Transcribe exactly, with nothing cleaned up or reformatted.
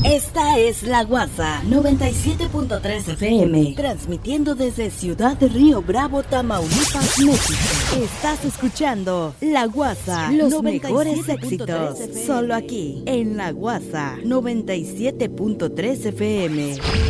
Esta es La Guasa noventa y siete punto tres F M, transmitiendo desde Ciudad de Río Bravo, Tamaulipas, México. Estás escuchando La Guasa, los mejores éxitos, solo aquí en La Guasa noventa y siete punto tres F M.